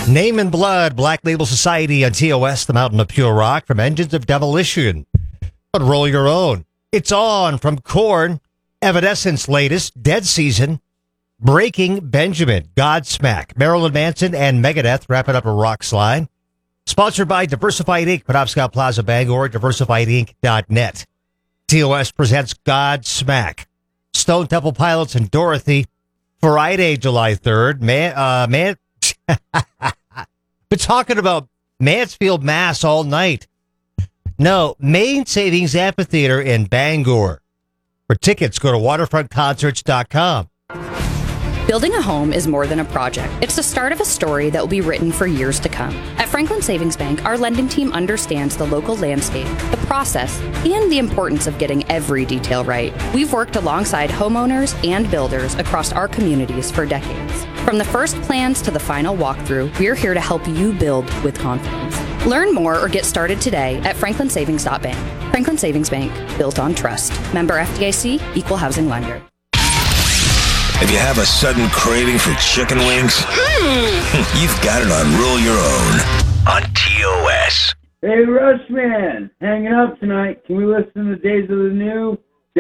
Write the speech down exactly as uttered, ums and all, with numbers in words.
Name and Blood, Black Label Society on T O S, the Mountain of Pure Rock, from Engines of Demolition. But roll your own. It's On from Korn, Evanescence latest, Dead Season, Breaking Benjamin, Godsmack, Marilyn Manson, and Megadeth wrapping up a rock slide. Sponsored by Diversified Incorporated, Penobscot Plaza, Bangor, diversified inc dot net. T O S presents Godsmack, Stone Temple Pilots, and Dorothy, Friday, July third. Man, uh, man, been talking about Mansfield, Mass all night. No, Main Savings Amphitheater in Bangor. For tickets, go to waterfront concerts dot com. Building a home is more than a project. It's the start of a story that will be written for years to come. At Franklin Savings Bank, our lending team understands the local landscape, the process, and the importance of getting every detail right. We've worked alongside homeowners and builders across our communities for decades. From the first plans to the final walkthrough, we're here to help you build with confidence. Learn more or get started today at franklin savings dot bank. Franklin Savings Bank, built on trust. Member F D I C, Equal Housing Lender. If you have a sudden craving for chicken wings, you've got it on Roll Your Own on T O S. Hey, Rushman, hanging out tonight. Can we listen to Days of the New?